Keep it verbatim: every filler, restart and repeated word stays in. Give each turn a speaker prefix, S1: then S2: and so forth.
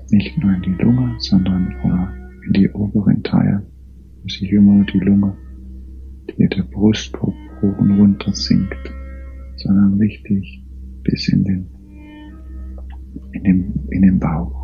S1: Nicht nur in die Lunge, sondern auch in die oberen Teile, wo sich immer die Lunge, die der Brustkorb hoch und runter sinkt, sondern richtig bis in den, in den, in den Bauch.